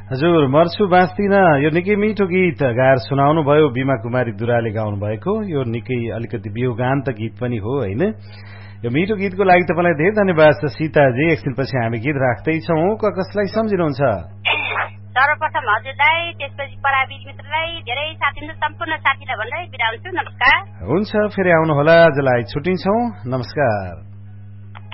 हजुर मर्छु बाँच्दिन यो निकै मिठो गीत गाएर सुनाउनु भयो बीमा कुमारी दुराले गाउनु भएको यो निकै अलिकति वियोगान्त गीत पनि हो हैन यो मिठो गीतको लागि तपाईलाई धेरै धन्यवाद छ सीताजी एकछिनपछि हामी गीत राख्दैछौँ कसलाई सम्झिनुहुन्छ सर्वप्रथम हजुरलाई त्यसपछि पराविर मित्रलाई धेरै साथीहरु सम्पूर्ण साथीलाई भन्दै बिदा हुन्छु नमस्कार हुन्छ फेरि आउनु होला आजलाई छुट्टिन्छौँ नमस्कार